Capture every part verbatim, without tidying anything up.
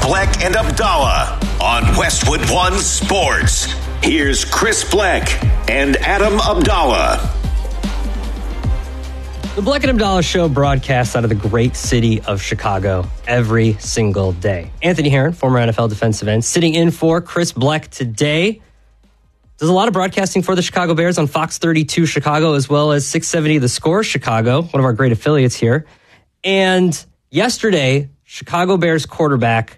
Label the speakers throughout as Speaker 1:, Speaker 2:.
Speaker 1: Bleck and Abdallah on Westwood One Sports. Here's Chris Bleck and Adam Abdallah.
Speaker 2: The Bleck and Abdallah Show broadcasts out of the great city of Chicago every single day. Anthony Herron, former N F L defensive end, sitting in for Chris Bleck today. Does a lot of broadcasting for the Chicago Bears on Fox thirty-two Chicago, as well as six seventy The Score Chicago, one of our great affiliates here. And yesterday, Chicago Bears quarterback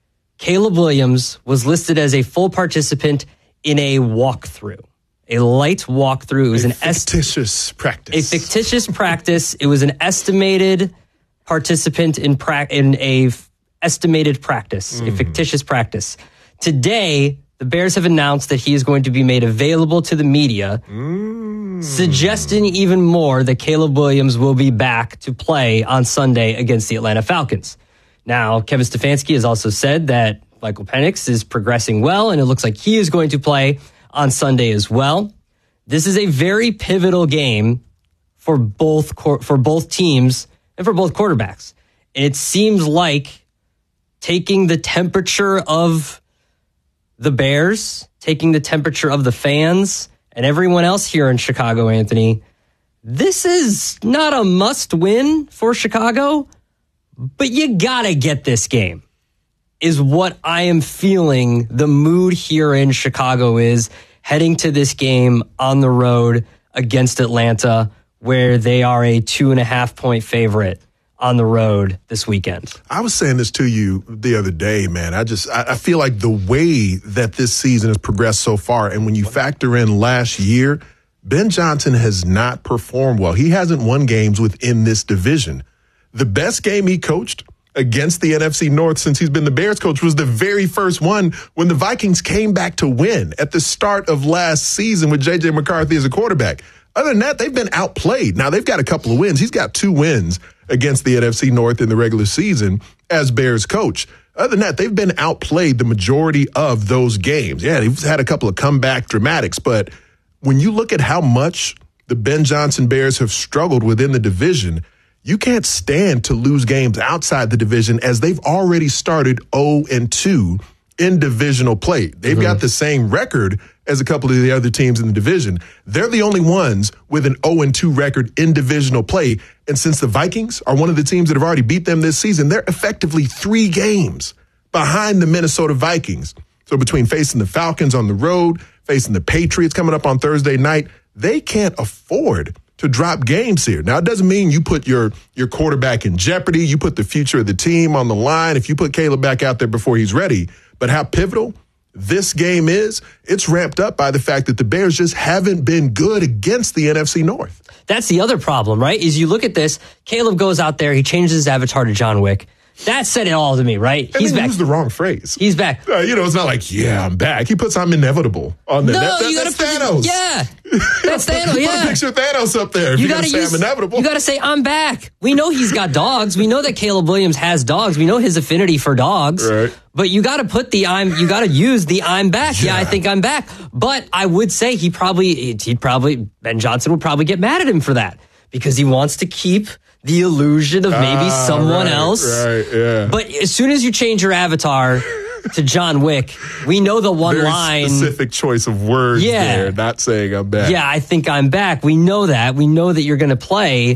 Speaker 2: Caleb Williams was listed as a full participant in a walkthrough, a light walkthrough. It was
Speaker 3: a
Speaker 2: an
Speaker 3: fictitious est- practice.
Speaker 2: A fictitious practice. It was an estimated participant in pra- in a f- estimated practice, mm. a fictitious practice. Today, the Bears have announced that he is going to be made available to the media, mm. suggesting even more that Caleb Williams will be back to play on Sunday against the Atlanta Falcons. Now, Kevin Stefanski has also said that Michael Penix is progressing well, and it looks like he is going to play on Sunday as well. This is a very pivotal game for both for both teams and for both quarterbacks. And it seems like taking the temperature of the Bears, taking the temperature of the fans, and everyone else here in Chicago, Anthony, this is not a must-win for Chicago, but you gotta get this game, is what I am feeling the mood here in Chicago is heading to this game on the road against Atlanta, where they are a two and a half point favorite on the road this weekend.
Speaker 3: I was saying this to you the other day, man. I just, I, I feel like the way that this season has progressed so far, and when you factor in last year, Ben Johnson has not performed well. He hasn't won games within this division. The best game he coached against the N F C North since he's been the Bears coach was the very first one when the Vikings came back to win at the start of last season with J J McCarthy as a quarterback. Other than that, they've been outplayed. Now, they've got a couple of wins. He's got two wins against the N F C North in the regular season as Bears coach. Other than that, they've been outplayed the majority of those games. Yeah, they've had a couple of comeback dramatics, but when you look at how much the Ben Johnson Bears have struggled within the division, you can't stand to lose games outside the division, as they've already started oh and two in divisional play. They've mm-hmm. got the same record as a couple of the other teams in the division. They're the only ones with an oh and two record in divisional play. And since the Vikings are one of the teams that have already beat them this season, they're effectively three games behind the Minnesota Vikings. So between facing the Falcons on the road, facing the Patriots coming up on Thursday night, they can't afford to drop games here. Now, it doesn't mean you put your your quarterback in jeopardy. You put the future of the team on the line if you put Caleb back out there before he's ready. But how pivotal this game is, it's ramped up by the fact that the Bears just haven't been good against the N F C North.
Speaker 2: That's the other problem, right? Is you look at this, Caleb goes out there, he changes his avatar to John Wick. That said it all to me, right?
Speaker 3: And he's back. Used the wrong phrase.
Speaker 2: He's back.
Speaker 3: Uh, you know, it's not like, yeah, I'm back. He puts I'm inevitable on there.
Speaker 2: No,
Speaker 3: that, that,
Speaker 2: you
Speaker 3: that's
Speaker 2: gotta
Speaker 3: Thanos.
Speaker 2: Put, yeah, that's Thanos. Yeah,
Speaker 3: put a picture of Thanos up there. If you gotta use, say I'm inevitable.
Speaker 2: You gotta say I'm back. We know he's got dogs. We know that Caleb Williams has dogs. We know his affinity for dogs.
Speaker 3: Right.
Speaker 2: But you gotta put the I'm. You gotta use the I'm back. Yeah. yeah, I think I'm back. But I would say he probably, he'd probably Ben Johnson would probably get mad at him for that, because he wants to keep the illusion of maybe ah, someone
Speaker 3: right,
Speaker 2: else.
Speaker 3: Right, yeah.
Speaker 2: But as soon as you change your avatar to John Wick, we know the one
Speaker 3: Very
Speaker 2: line.
Speaker 3: Specific choice of words yeah, there, not saying I'm back.
Speaker 2: Yeah, I think I'm back. We know that. We know that you're going to play.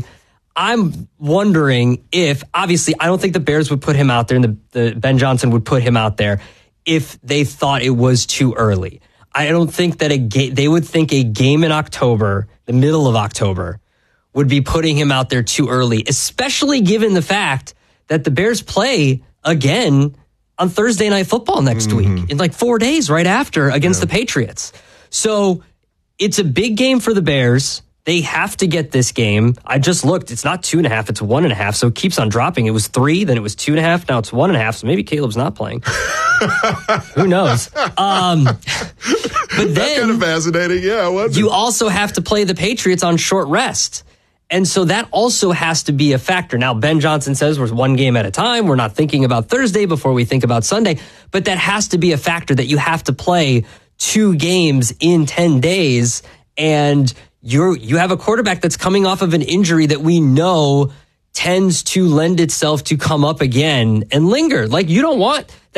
Speaker 2: I'm wondering if, obviously, I don't think the Bears would put him out there, and the, the Ben Johnson would put him out there if they thought it was too early. I don't think that a ga- they would think a game in October, the middle of October, would be putting him out there too early, especially given the fact that the Bears play again on Thursday Night Football next mm-hmm. week, in like four days right after against yeah. the Patriots. So it's a big game for the Bears. They have to get this game. I just looked. It's not two and a half. It's one and a half. So it keeps on dropping. It was three, then it was two and a half. Now it's one and a half. So maybe Caleb's not playing. Who knows? Um, but then
Speaker 3: that's kind of fascinating. Yeah, wasn't
Speaker 2: you
Speaker 3: it?
Speaker 2: also have to play the Patriots on short rest. And so that also has to be a factor. Now, Ben Johnson says we're one game at a time. We're not thinking about Thursday before we think about Sunday. But that has to be a factor, that you have to play two games in ten days. And you're you have a quarterback that's coming off of an injury that we know tends to lend itself to come up again and linger. Like, you don't want